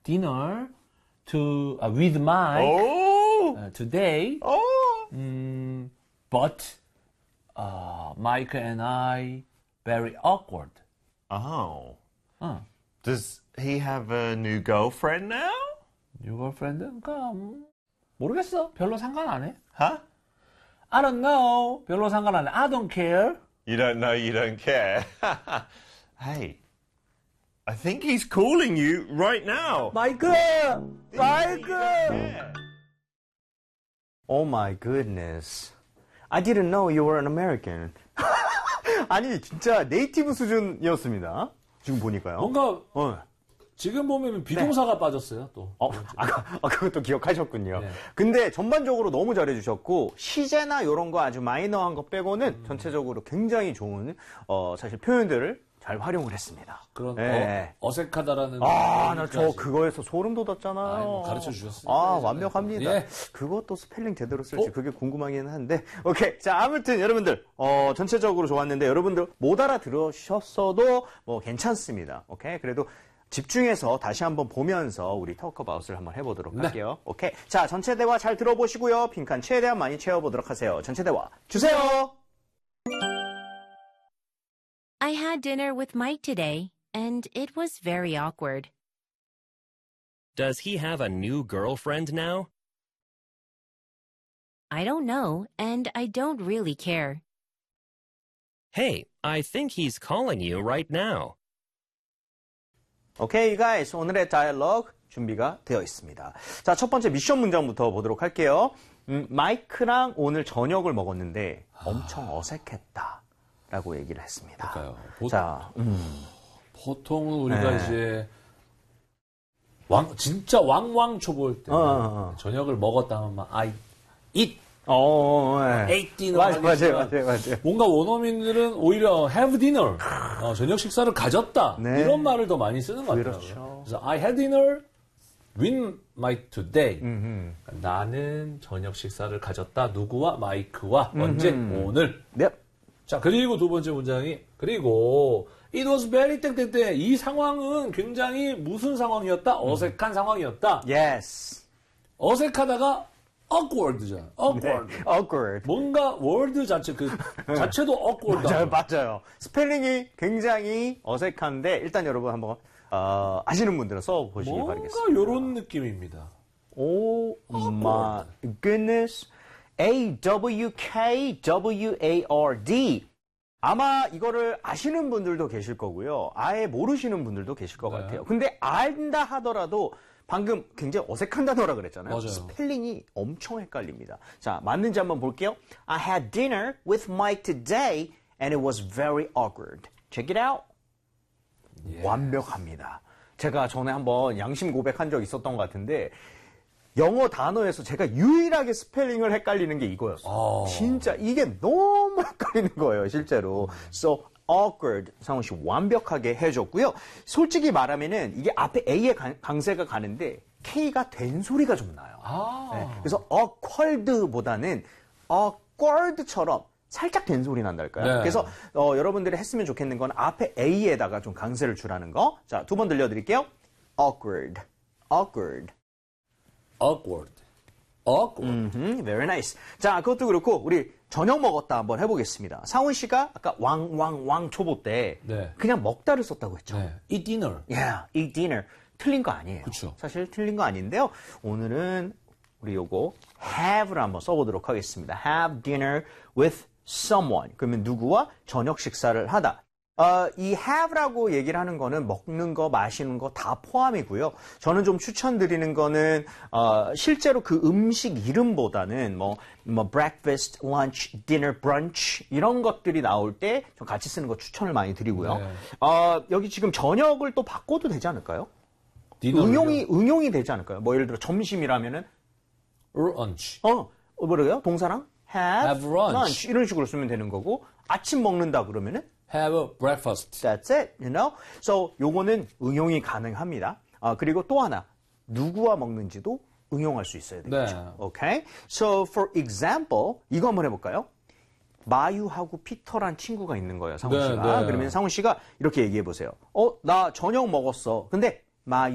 dinner with Mike today. But Mike and I very awkward. Oh. Does he have a new girlfriend now? New girlfriend? 모르겠어. 별로 상관 안 해. Huh? I don't know. 별로 상관 안 해. I don't care. You don't know, you don't care. Hey, I think he's calling you right now. 마이크! 마이크! Oh my goodness. I didn't know you were an American. 아니, 진짜 네이티브 수준이었습니다. 지금 보니까요. 뭔가 지금 보면 비동사가 빠졌어요, 또. 그것도 기억하셨군요. 네. 근데 전반적으로 너무 잘해주셨고, 시제나 이런 거 아주 마이너한 거 빼고는 전체적으로 굉장히 좋은, 사실 표현들을 잘 활용을 했습니다. 그런 네. 어색하다라는. 나 저 그거에서 소름 돋았잖아요. 가르쳐 주셨어요. 완벽합니다. 예. 그것도 스펠링 제대로 쓸지 그게 궁금하긴 한데. 오케이. 자, 아무튼 여러분들, 전체적으로 좋았는데 여러분들 못 알아들으셨어도 뭐 괜찮습니다. 오케이. 그래도 집중해서 다시 한번 보면서 우리 토크어바웃을 한번 해보도록 할게요. 오케이. 자, 전체 대화 잘 들어보시고요. 빈칸 최대한 많이 채워보도록 하세요. 전체 대화 주세요. I had dinner with Mike today, and it was very awkward. Does he have a new girlfriend now? I don't know, and I don't really care. Hey, I think he's calling you right now. 오케이, guys. 오늘의 다이얼로그 준비가 되어 있습니다. 자, 첫 번째 미션 문장부터 보도록 할게요. 마이크랑 오늘 저녁을 먹었는데 엄청 어색했다. 라고 얘기를 했습니다. 그러니까요. 보통은 우리가 이제 진짜 왕초보일 때 저녁을 먹었다면 막 I eat ate dinner 맞아요. 뭔가 원어민들은 오히려 have dinner 저녁 식사를 가졌다 이런 말을 더 많이 쓰는 것 같아요. 그렇죠. 그래서 I had dinner with Mike today. 그러니까 나는 저녁 식사를 가졌다. 누구와? 마이크와. 언제? 오늘. 자, 그리고 두 번째 문장이, 그리고, it was very 땡땡땡. 이 상황은 굉장히 무슨 상황이었다? 어색한 상황이었다. Yes. 어색하다가, awkward잖아. awkward. 네, awkward. 뭔가, word 자체, 자체도 awkward. 맞아요. 스펠링이 굉장히 어색한데, 일단 여러분 한번, 아시는 분들은 써보시기 바라겠습니다. 뭔가 요런 느낌입니다. Oh my goodness. AWKWARD. 아마 이거를 아시는 분들도 계실 거고요. 아예 모르시는 분들도 계실 것 같아요. 근데 안다 하더라도 방금 굉장히 어색한 단어라 그랬잖아요. 맞아요. 스펠링이 엄청 헷갈립니다. 자, 맞는지 한번 볼게요. I had dinner with Mike today and it was very awkward. Check it out. 완벽합니다. 제가 전에 한번 양심 고백한 적 있었던 것 같은데 영어 단어에서 제가 유일하게 스펠링을 헷갈리는 게 이거였어요. 진짜 이게 너무 헷갈리는 거예요, 실제로. So awkward 상훈 씨 완벽하게 해줬고요. 솔직히 말하면은 이게 앞에 A에 강세가 가는데 K가 된 소리가 좀 나요. 네, 그래서 awkward보다는 awkward처럼 살짝 된 소리 난달까요? 네. 그래서 여러분들이 했으면 좋겠는 건 앞에 A에다가 좀 강세를 주라는 거. 자, 두 번 들려드릴게요. awkward. Very nice. 자, 그것도 그렇고 우리 저녁 먹었다 한번 해보겠습니다. 상훈 씨가 아까 왕 초보 때 그냥 먹다를 썼다고 했죠. eat dinner. Yeah, eat dinner. 틀린 거 아니에요. 그쵸. 사실 틀린 거 아닌데요. 오늘은 우리 요거 have를 한번 써보도록 하겠습니다. Have dinner with someone. 그러면 누구와 저녁 식사를 하다. 이 have라고 얘기를 하는 거는 먹는 거, 마시는 거 다 포함이고요. 저는 좀 추천드리는 거는 실제로 그 음식 이름보다는 뭐 breakfast, lunch, dinner, brunch 이런 것들이 나올 때 좀 같이 쓰는 거 추천을 많이 드리고요. 여기 지금 저녁을 또 바꿔도 되지 않을까요? 응용이 되지 않을까요? 뭐 예를 들어 점심이라면은 lunch. 뭐라고요? 동사랑 have lunch. 이런 식으로 쓰면 되는 거고 아침 먹는다 그러면은 have breakfast. That's it, you know? So, 요거는 응용이 가능합니다. 그리고 또 하나, 누구와 먹는지도 응용할 수 있어야 되겠죠. 네. Okay? So, for example, 이거 한번 해볼까요? 마유하고 피터란 친구가 있는 거예요, 상훈 씨가. 그러면 상훈 씨가 이렇게 얘기해 보세요. 나 저녁 먹었어. 근데 마유